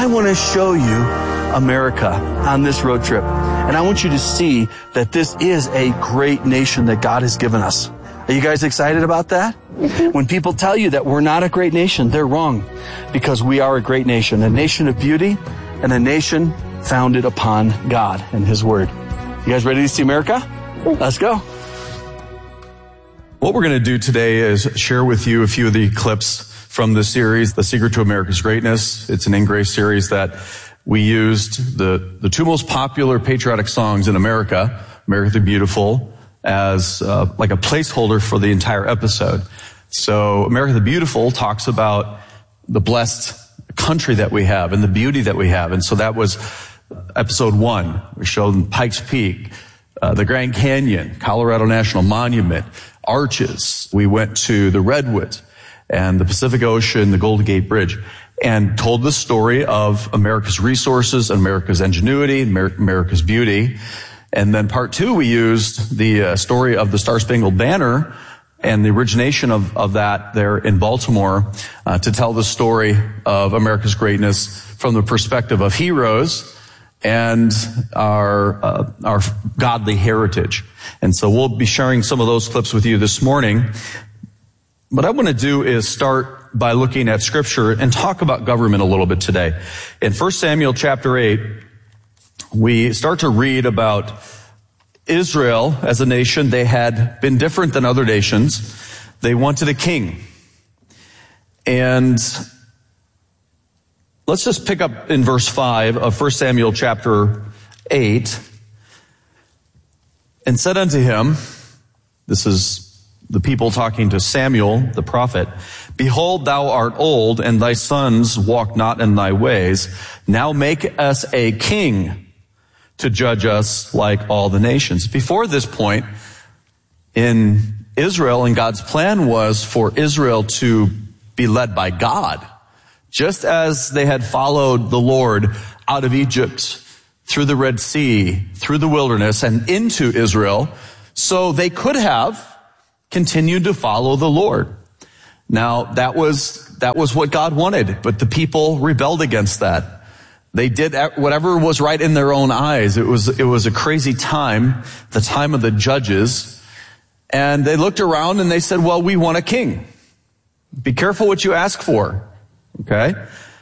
I want to show you America on this road trip. And I want you to see that this is a great nation that God has given us. Are you guys excited about that? When people tell you that we're not a great nation, they're wrong, because we are a great nation of beauty and a nation founded upon God and His Word. You guys ready to see America? Let's go. What we're going to do today is share with you a few of the clips from the series, The Secret to America's Greatness. It's an In-Grace series that we used the two most popular patriotic songs in America, America the Beautiful, as like a placeholder for the entire episode. So America the Beautiful talks about the blessed country that we have and the beauty that we have. And so that was episode 1. We showed Pikes Peak, the Grand Canyon, Colorado National Monument, arches. We went to the Redwoods and the Pacific Ocean, the Golden Gate Bridge, and told the story of America's resources, America's ingenuity, America's beauty. And then part 2, we used the story of the Star-Spangled Banner and the origination of that there in Baltimore to tell the story of America's greatness from the perspective of heroes and our godly heritage. And so we'll be sharing some of those clips with you this morning. What I want to do is start by looking at Scripture and talk about government a little bit today. In 1 Samuel chapter 8, we start to read about Israel as a nation. They had been different than other nations. They wanted a king. And let's just pick up in verse 5 of 1 Samuel chapter 8. And said unto him, this is the people talking to Samuel, the prophet, behold, thou art old, and thy sons walk not in thy ways. Now make us a king to judge us like all the nations. Before this point, in Israel, and God's plan was for Israel to be led by God. Just as they had followed the Lord out of Egypt, through the Red Sea, through the wilderness, and into Israel, so they could have continued to follow the Lord. Now, that was what God wanted, but the people rebelled against that. They did whatever was right in their own eyes. It was a crazy time, the time of the judges. And they looked around and they said, well, we want a king. Be careful what you ask for. Okay?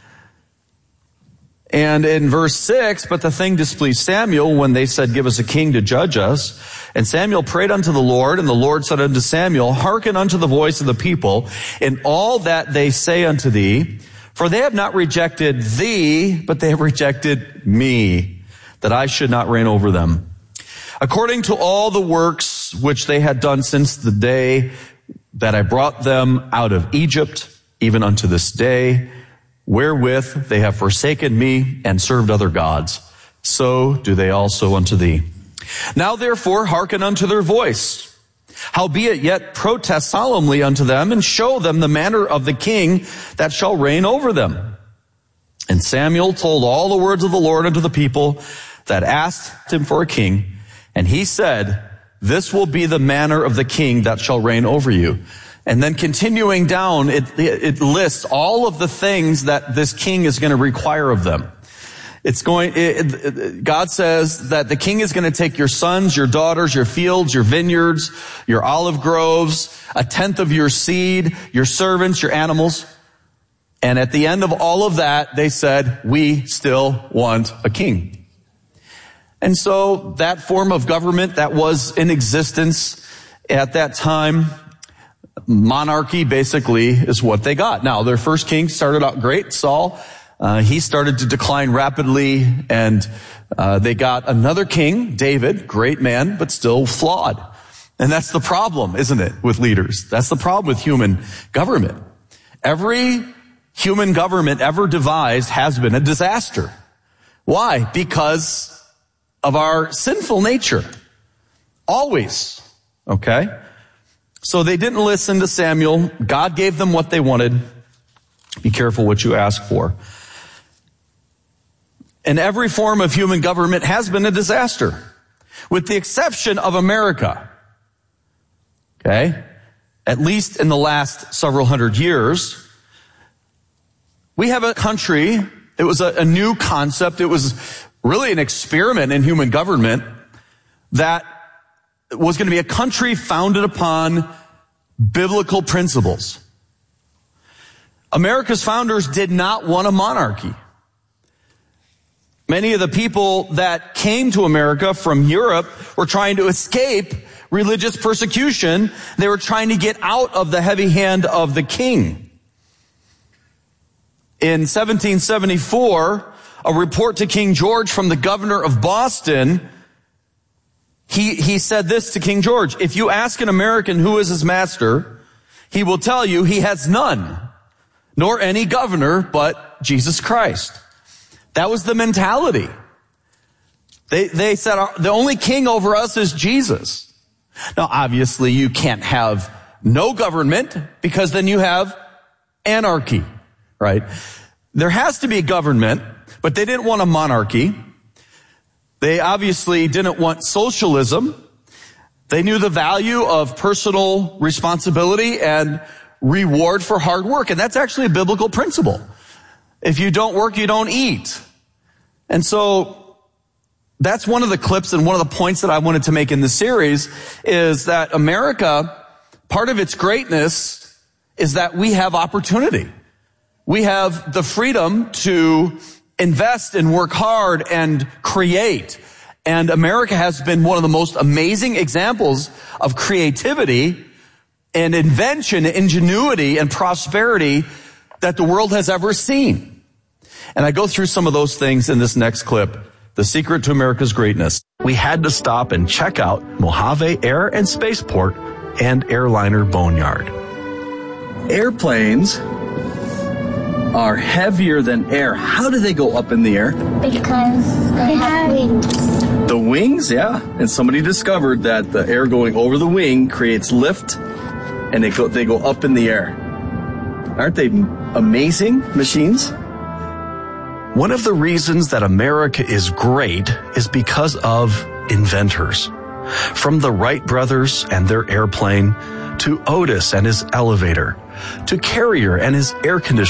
And in verse 6, but the thing displeased Samuel when they said, give us a king to judge us. And Samuel prayed unto the Lord, and the Lord said unto Samuel, hearken unto the voice of the people in all that they say unto thee, for they have not rejected thee, but they have rejected me, that I should not reign over them. According to all the works which they had done since the day that I brought them out of Egypt, even unto this day, wherewith they have forsaken me and served other gods, so do they also unto thee. Now therefore hearken unto their voice. Howbeit yet protest solemnly unto them, and show them the manner of the king that shall reign over them. And Samuel told all the words of the Lord unto the people that asked him for a king. And he said, this will be the manner of the king that shall reign over you. And then continuing down, it lists all of the things that this king is going to require of them. God says that the king is going to take your sons, your daughters, your fields, your vineyards, your olive groves, a tenth of your seed, your servants, your animals. And at the end of all of that, they said, we still want a king. And so that form of government that was in existence at that time, monarchy basically is what they got. Now, their first king started out great, Saul. He started to decline rapidly, and they got another king, David, great man, but still flawed. And that's the problem, isn't it, with leaders? That's the problem with human government. Every human government ever devised has been a disaster. Why? Because of our sinful nature. Always. Okay? So they didn't listen to Samuel. God gave them what they wanted. Be careful what you ask for. And every form of human government has been a disaster, with the exception of America. Okay? At least in the last several hundred years, we have a country It was a new concept. It was really an experiment in human government that was going to be a country founded upon biblical principles. America's founders did not want a monarchy. Many of the people that came to America from Europe were trying to escape religious persecution. They were trying to get out of the heavy hand of the king. In 1774, a report to King George from the governor of Boston, he said this to King George: if you ask an American who is his master, he will tell you he has none, nor any governor but Jesus Christ. That was the mentality. They said the only king over us is Jesus. Now, obviously, you can't have no government because then you have anarchy, right? There has to be a government, but they didn't want a monarchy. They obviously didn't want socialism. They knew the value of personal responsibility and reward for hard work. And that's actually a biblical principle. If you don't work, you don't eat. And so that's one of the clips and one of the points that I wanted to make in this series is that America, part of its greatness is that we have opportunity. We have the freedom to invest and work hard and create. And America has been one of the most amazing examples of creativity and invention, ingenuity, and prosperity that the world has ever seen. And I go through some of those things in this next clip, The Secret to America's Greatness. We had to stop and check out Mojave Air and Spaceport and Airliner Boneyard. Airplanes are heavier than air. How do they go up in the air? Because they have wings. The wings, yeah. And somebody discovered that the air going over the wing creates lift, and they go up in the air. Aren't they amazing machines? One of the reasons that America is great is because of inventors. From the Wright brothers and their airplane, to Otis and his elevator, to Carrier and his air conditioner.